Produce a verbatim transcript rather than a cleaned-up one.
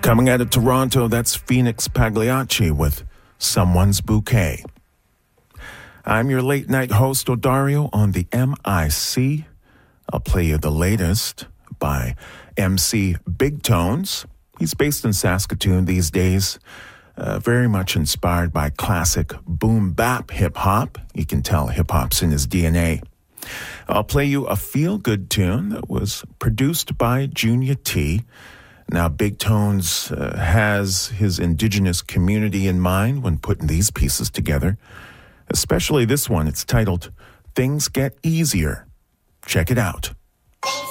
Coming out of Toronto, that's Phoenix Pagliacci with Someone's Bouquet. I'm your late night host, Odario, on the M I C. I'll play you the latest by M C Big Tones. He's based in Saskatoon these days, uh, very much inspired by classic boom bap hip hop. You can tell hip hop's in his D N A. I'll play you a feel-good tune that was produced by Junior T. Now, Big Tones uh, has his indigenous community in mind when putting these pieces together, especially this one. It's titled Things Get Easier. Check it out.